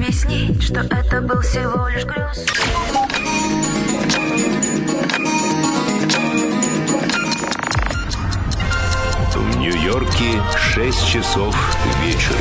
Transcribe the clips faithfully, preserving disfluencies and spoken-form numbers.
объяснить, что это был всего лишь груз. В Нью-Йорке шесть часов вечера.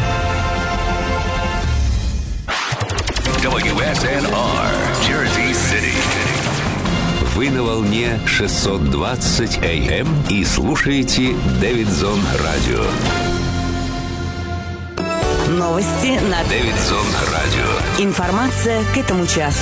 дабл ю эс эн ар, Jersey City. Вы на волне шестьсот двадцать эй эм и слушаете Дэвидсон Радио. Новости на Дэвидсон Радио. Информация к этому часу.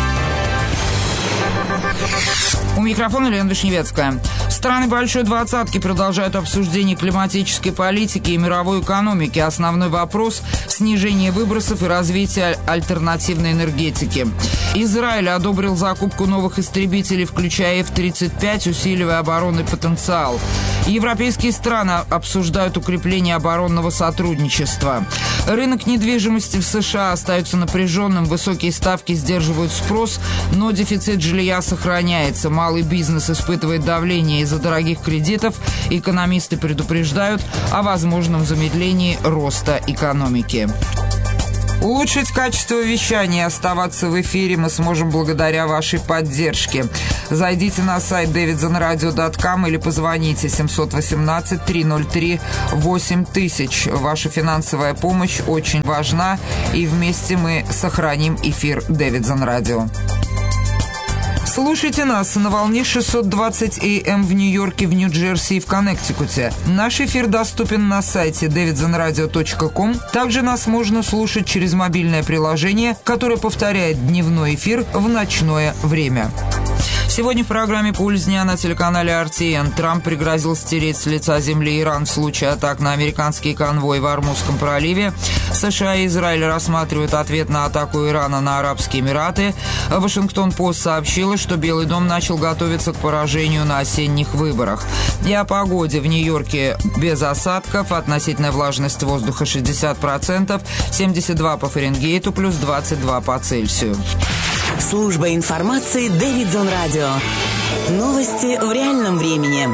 У микрофона Лена Вишневецкая. Страны Большой Двадцатки продолжают обсуждение климатической политики и мировой экономики. Основной вопрос – снижение выбросов и развитие альтернативной энергетики. Израиль одобрил закупку новых истребителей, включая эф тридцать пять, усиливая оборонный потенциал. Европейские страны обсуждают укрепление оборонного сотрудничества. Рынок недвижимости в США остается напряженным, высокие ставки сдерживают спрос, но дефицит жилья сохраняется. Малый бизнес испытывает давление из-за дорогих кредитов. Экономисты предупреждают о возможном замедлении роста экономики. Улучшить качество вещания и оставаться в эфире мы сможем благодаря вашей поддержке. Зайдите на сайт дэвидсон радио точка ком или позвоните семь один восемь три ноль три восемь тысяч. Ваша финансовая помощь очень важна, и вместе мы сохраним эфир Дэвидсон Радио. Слушайте нас на волне шестьсот двадцать эй эм в Нью-Йорке, в Нью-Джерси и в Коннектикуте. Наш эфир доступен на сайте дэвидсон радио точка ком. Также нас можно слушать через мобильное приложение, которое повторяет дневной эфир в ночное время. Сегодня в программе «Пульс дня» на телеканале ар ти эн. Трамп пригрозил стереть с лица земли Иран в случае атак на американский конвой в Ормузском проливе. США и Израиль рассматривают ответ на атаку Ирана на Арабские Эмираты. Вашингтон-Пост сообщила, что Белый дом начал готовиться к поражению на осенних выборах. И о погоде. В Нью-Йорке без осадков, относительная влажность воздуха шестьдесят процентов, семьдесят два по Фаренгейту, плюс двадцать два по Цельсию. Служба информации Дэвидсон Радио. Новости в реальном времени.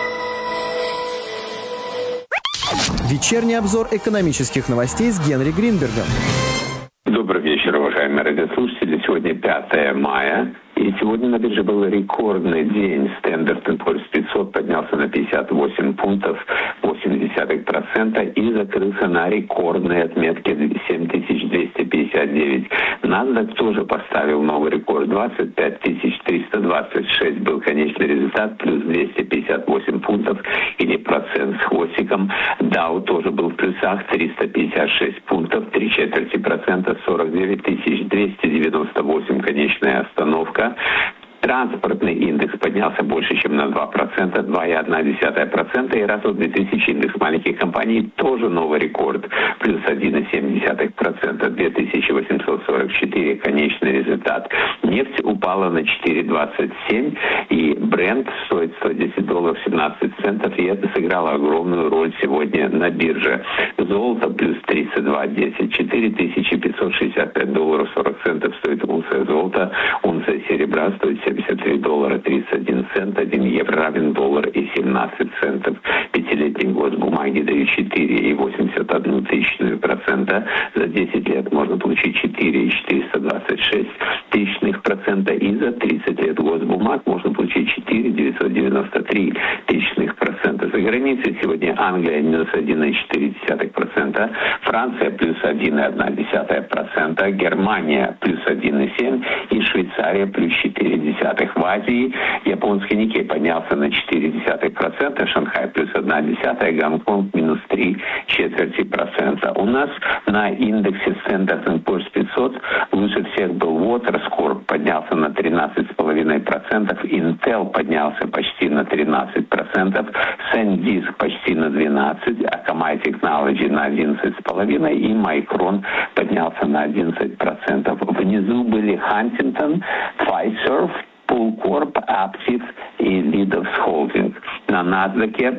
Вечерний обзор экономических новостей с Генри Гринбергом. Добрый вечер, уважаемые радиослушатели. Сегодня пятое мая. И сегодня на бирже был рекордный день. Standard энд Poor's пятьсот поднялся на пятьдесят восемь пунктов, восемь десятых процента и закрылся на рекордной отметке семь тысяч двести пятьдесят девять. NASDAQ тоже поставил новый рекорд. двадцать пять тысяч триста двадцать шесть был конечный результат, плюс двести пятьдесят восемь пунктов или процент с хвостиком. Dow тоже был в плюсах, триста пятьдесят шесть пунктов, три четверти процента, сорок девять тысяч двести девяносто восемь конечная остановка. Транспортный индекс поднялся больше, чем на два процента, два целых одна десятая процента, и Russell две тысячи индекс маленьких компаний тоже новый рекорд, плюс один целых семь десятых процента, две тысячи восемьсот сорок четыре конечный результат. Нефть упала на четыре двадцать семь, и Brent стоит сто десять долларов семнадцать центов, и это сыграло огромную роль сегодня на бирже. Золото плюс тридцать два десять, четыре тысячи пятьсот шестьдесят пять долларов сорок центов стоит унция золота, унция серебра стоит семьдесят три доллара тридцать один цент, один евро равен доллар и семнадцать центов. Пятилетний госбумаги дают четыре целых восемьдесят одну тысячную процента. За десять лет можно получить четыре целых четыреста двадцать шесть тысячных процента, и за тридцать лет госбумаг можно получить четыре целых девятьсот девяносто три тысячных процента. За границей сегодня Англия минус один целых четыре десятых процента, Франция плюс один целых одна десятая процента, Германия плюс один целых семь десятых процента и Швейцария плюс четыре десятых. В Азии японский Никей поднялся на четыре десятых процента, Шанхай плюс одна десятая, Гонконг минус три четверти процента. У нас на индексе Standard энд Poor's пятьсот лучше всех был Waters Corp, поднялся на тринадцать целых пять десятых процента, Intel поднялся почти на тринадцать процентов, SanDisk почти на двенадцать процентов, Akamai Technology на одиннадцать целых пять десятых процента и Micron поднялся на одиннадцать процентов. Внизу были Huntington, Fiserv, Poolcorp, Aptiv и Leaders Holding. На NASDAQ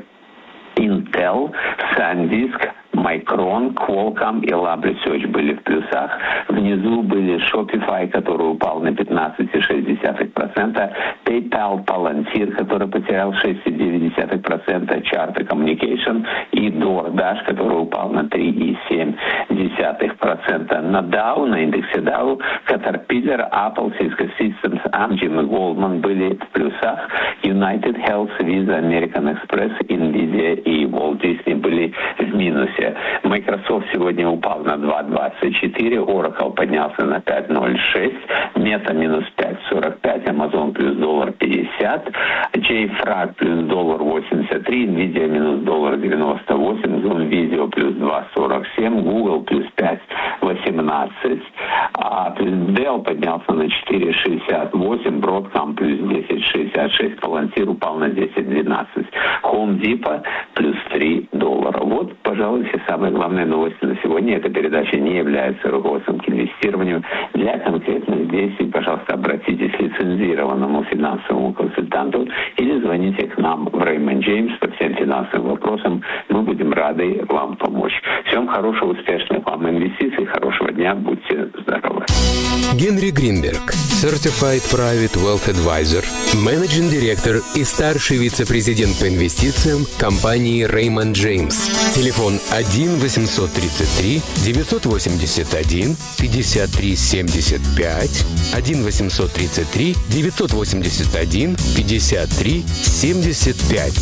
Intel, SanDisk, Micron, Qualcomm и Lab Research были в плюсах. Внизу были Shopify, который упал на пятнадцать целых шесть десятых процента, PayPal, Palantir, который потерял шесть целых девять десятых процента, Charter Communication и DoorDash, который упал на три целых семь десятых процента. процента на Dow, на индексе Dow. Caterpillar, Apple, Cisco Systems, Amgen и Goldman были в плюсах. United Health, Visa, American Express, Nvidia и Walt Disney были в минусе. Microsoft сегодня упал на два двадцать четыре, Oracle поднялся на пять ноль шесть, Meta минус пять сорок пять, Amazon плюс доллар пятьдесят, JFrag плюс доллар восемьдесят три, Nvidia минус доллар девяносто восемь, Zoom Video плюс два сорок семь, Google плюс пять восемнадцать, а Dell поднялся на четыре шестьдесят восемь, Broadcom плюс десять шестьдесят шесть, Palantir упал на десять двенадцать, Home Depot плюс три доллара. Вот, пожалуй, все самые главные новости на сегодня. Эта передача не является руководством к инвестированию. Для конкретных действий, пожалуйста, обратитесь к лицензированному финансовому консультанту или звоните к нам в Raymond James по всем финансовым вопросам. Мы будем рады вам помочь. Всем хорошего, успешных вам инвестиций, хорошего дня, будьте здоровы. Генри Гринберг, Certified Private Wealth Advisor, Managing Director и старший вице-президент по инвестициям компании Raymond James. Телефон один восемьсот тридцать три девятьсот восемьдесят один пятьдесят три семьдесят пять, один восемьсот тридцать три девятьсот восемьдесят один пятьдесят три семьдесят пять.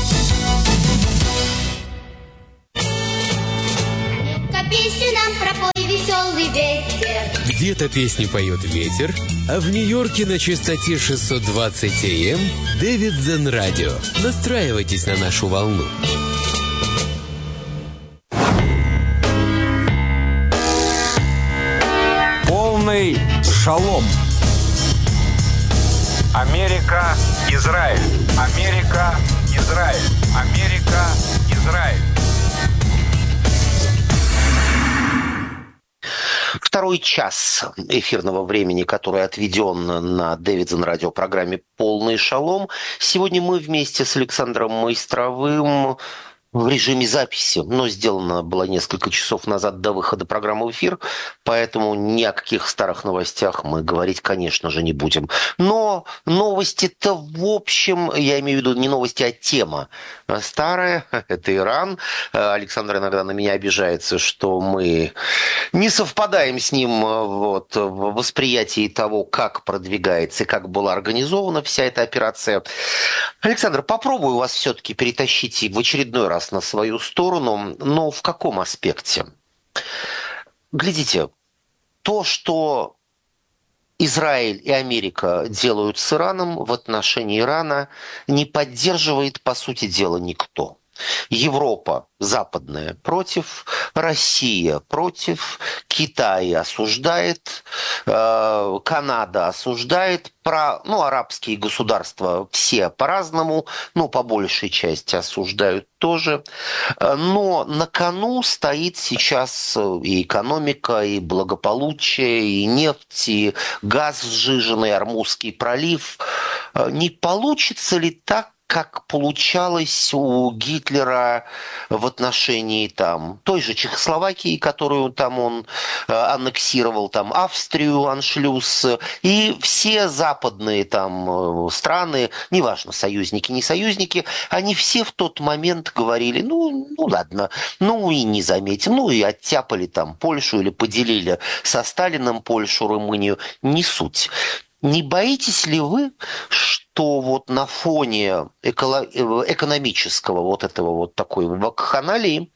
Где-то песни поет ветер, а в Нью-Йорке на частоте шестьсот двадцать эй эм Davidson Radio. Настраивайтесь на нашу волну. Полный шалом. Америка, Израиль. Америка, Израиль. Америка, Израиль. Второй час эфирного времени, который отведен на Davidson радио программе «Полный шалом». Сегодня мы вместе с Александром Майстровым в режиме записи, но сделано было несколько часов назад до выхода программы в эфир, поэтому ни о каких старых новостях мы говорить, конечно же, не будем. Но новости-то, в общем, я имею в виду не новости, а тема старая, это Иран. Александр иногда на меня обижается, что мы не совпадаем с ним вот, в восприятии того, как продвигается и как была организована вся эта операция. Александр, попробую вас все-таки перетащить в очередной раз на свою сторону, но в каком аспекте? Глядите, то, что Израиль и Америка делают с Ираном в отношении Ирана, не поддерживает, по сути дела, никто. Европа западная против, Россия против, Китай осуждает, э, Канада осуждает, про, ну, арабские государства все по-разному, ну, по большей части осуждают тоже. Но на кону стоит сейчас и экономика, и благополучие, и нефть, и газ сжиженный, Ормузский пролив. Не получится ли так, как получалось у Гитлера в отношении там, той же Чехословакии, которую там он э, аннексировал, там, Австрию, Аншлюс, и все западные там страны, неважно, союзники, не союзники, они все в тот момент говорили, ну, ну ладно, ну и не заметим, ну и оттяпали там Польшу или поделили со Сталиным Польшу, Румынию, не суть. Не боитесь ли вы, что вот на фоне экономического вот этого вот такой вакханалии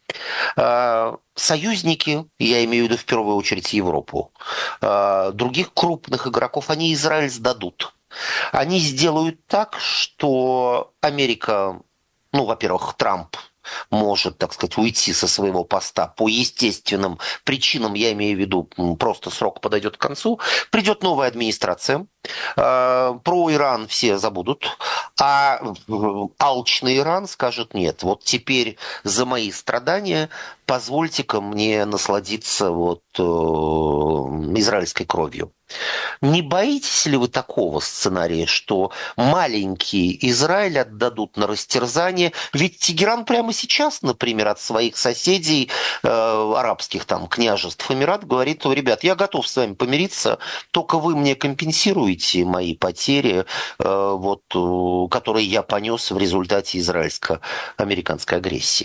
э, союзники, я имею в виду в первую очередь Европу, э, других крупных игроков, они Израиль сдадут? Они сделают так, что Америка, ну, во-первых, Трамп может, так сказать, уйти со своего поста по естественным причинам, я имею в виду, просто срок подойдет к концу, придет новая администрация, э, про Иран все забудут, а алчный Иран скажет: нет, вот теперь за мои страдания позвольте-ка мне насладиться вот э, израильской кровью. Не боитесь ли вы такого сценария, что маленький Израиль отдадут на растерзание? Ведь Тегеран прямо сейчас, например, от своих соседей, э, арабских там княжеств, Эмират, говорит: ребят, я готов с вами помириться, только вы мне компенсируете мои потери, э, вот, э, которые я понес в результате израильско-американской агрессии.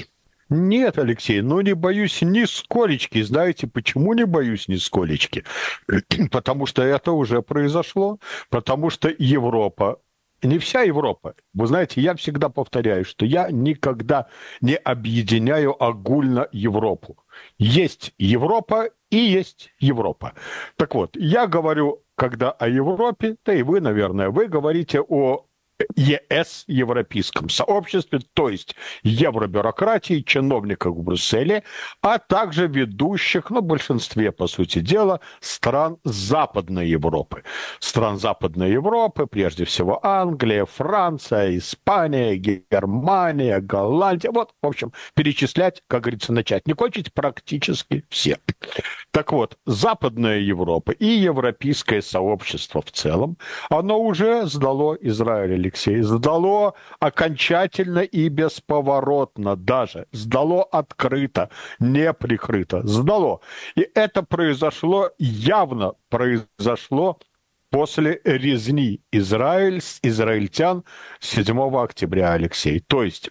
Нет, Алексей, ну не боюсь нисколечки. Знаете, почему не боюсь нисколечки? Потому что это уже произошло, потому что Европа, не вся Европа. Вы знаете, я всегда повторяю, что я никогда не объединяю огульно Европу. Есть Европа и есть Европа. Так вот, я говорю, когда о Европе, да и вы, наверное, вы говорите о ЕС, Европейском сообществе, то есть евробюрократии, чиновниках в Брюсселе, а также ведущих, ну, в большинстве, по сути дела, стран Западной Европы. Стран Западной Европы, прежде всего Англия, Франция, Испания, Германия, Голландия. Вот, в общем, перечислять, как говорится, начать не кончить практически все. Так вот, Западная Европа и европейское сообщество в целом, оно уже сдало Израиль, Алексей, сдало окончательно и бесповоротно даже, сдало открыто, не прикрыто, сдало. И это произошло, явно произошло после резни Израиль, израильтян седьмого октября, Алексей. То есть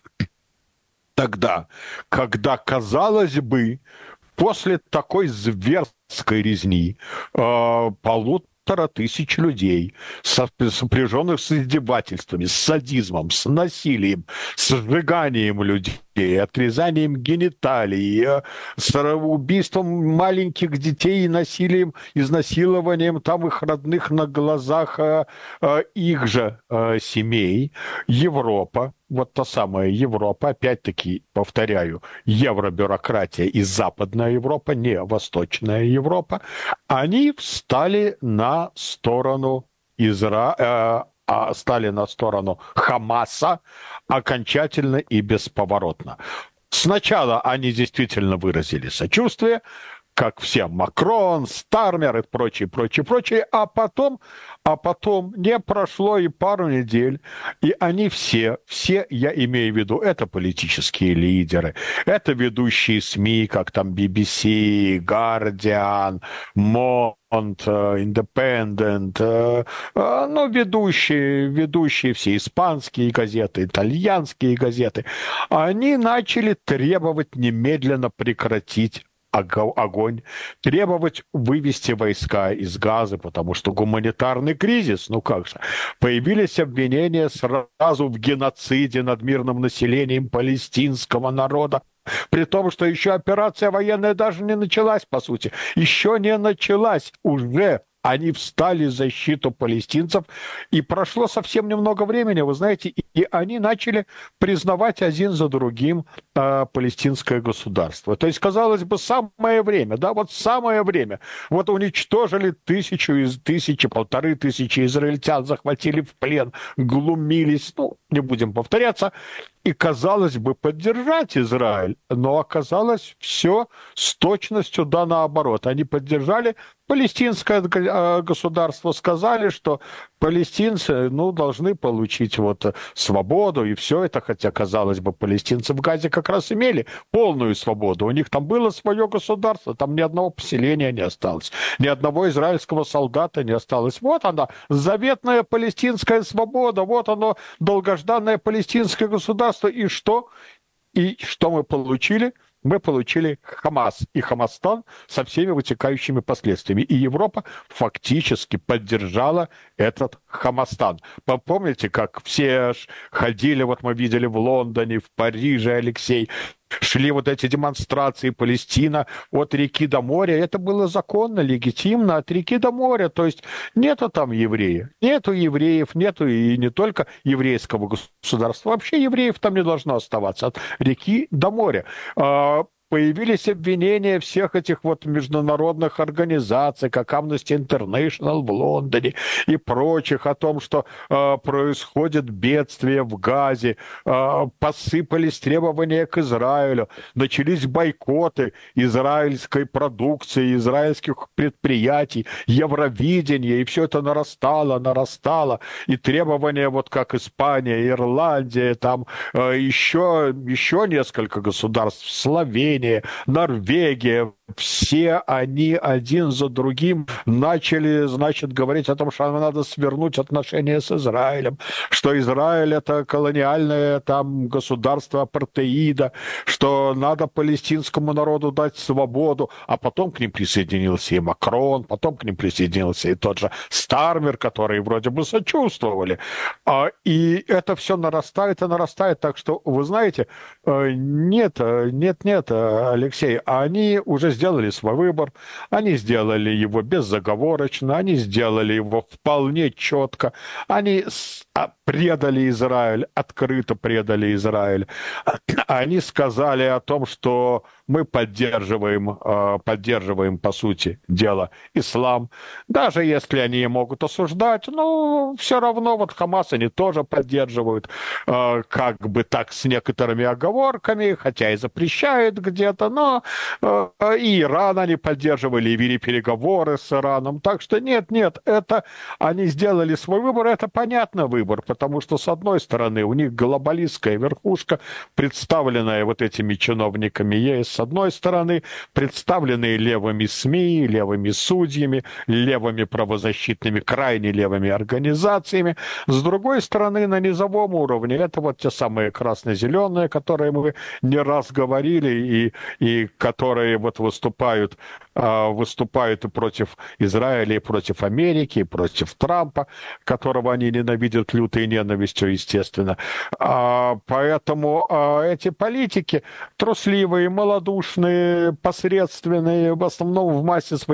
тогда, когда, казалось бы, после такой зверской резни э, полутора тысяч людей, сопряженных с издевательствами, с садизмом, с насилием, с сжиганием людей, отрезанием гениталий, с убийством маленьких детей, насилием, изнасилованием там их родных на глазах э, э, их же э, семей, Европа, вот та самая Европа, опять-таки, повторяю, евробюрократия и Западная Европа, не Восточная Европа, они встали на сторону Изра... э, стали на сторону Хамаса окончательно и бесповоротно. Сначала они действительно выразили сочувствие, как все, Макрон, Стармер и прочее, прочее, прочее, а потом, а потом не прошло и пару недель, и они все, все, я имею в виду, это политические лидеры, это ведущие СМИ, как там би би си, Guardian, Монт, Independent, ну, ведущие, ведущие все испанские газеты, итальянские газеты, они начали требовать немедленно прекратить огонь, требовать вывести войска из Газы, потому что гуманитарный кризис, ну как же, появились обвинения сразу в геноциде над мирным населением палестинского народа, при том, что еще операция военная даже не началась, по сути, еще не началась, уже они встали в защиту палестинцев, и прошло совсем немного времени, вы знаете, и, и они начали признавать один за другим э, палестинское государство. То есть, казалось бы, самое время, да, вот самое время. Вот уничтожили тысячу из тысячи, полторы тысячи израильтян, захватили в плен, глумились, ну, не будем повторяться, и, казалось бы, поддержать Израиль, но оказалось все с точностью да наоборот. Они поддержали палестинское государство, сказали, что палестинцы, ну, должны получить вот свободу и все это, хотя, казалось бы, палестинцы в Газе как раз имели полную свободу. У них там было свое государство, там ни одного поселения не осталось, ни одного израильского солдата не осталось. Вот она, заветная палестинская свобода, вот оно, долгожданное палестинское государство. И что? И что мы получили? Мы получили Хамас и Хамастан со всеми вытекающими последствиями. И Европа фактически поддержала этот Хамастан. Помните, как все ходили, вот мы видели в Лондоне, в Париже, Алексей, шли вот эти демонстрации Палестина от реки до моря. Это было законно, легитимно от реки до моря. То есть нету там евреев. Нету евреев, нету и не только еврейского государства. Вообще евреев там не должно оставаться. От реки до моря. Появились обвинения всех этих вот международных организаций, как Amnesty International в Лондоне и прочих, о том, что э, происходит бедствие в Газе, э, посыпались требования к Израилю, начались бойкоты израильской продукции, израильских предприятий, Евровидения, и все это нарастало, нарастало, и требования, вот как Испания, Ирландия, там э, еще, еще несколько государств, Словения, Словения, Норвегия, все они один за другим начали, значит, говорить о том, что надо свернуть отношения с Израилем, что Израиль — это колониальное там государство апартеида, что надо палестинскому народу дать свободу, а потом к ним присоединился и Макрон, потом к ним присоединился и тот же Стармер, которые вроде бы сочувствовали. И это все нарастает и нарастает, так что, вы знаете, нет, нет, нет, Алексей, они уже сделали свой выбор, они сделали его безоговорочно, они сделали его вполне четко, они предали Израиль, открыто предали Израиль. Они сказали о том, что мы поддерживаем, поддерживаем, по сути дела, ислам. Даже если они могут осуждать, но все равно вот Хамас они тоже поддерживают, как бы так с некоторыми оговорками, хотя и запрещают где-то, но и Иран они поддерживали, и вели переговоры с Ираном. Так что нет, нет, это они сделали свой выбор, это понятный выбор, потому что, с одной стороны, у них глобалистская верхушка, представленная вот этими чиновниками ЕС, с одной стороны, представленные левыми СМИ, левыми судьями, левыми правозащитными, крайне левыми организациями. С другой стороны, на низовом уровне, это вот те самые красно-зеленые, которые мы не раз говорили, и, и которые вот выступают, выступают и против Израиля, и против Америки, и против Трампа, которого они ненавидят лютой ненавистью, естественно. Поэтому эти политики трусливые, малодушные, посредственные, в основном в массе своей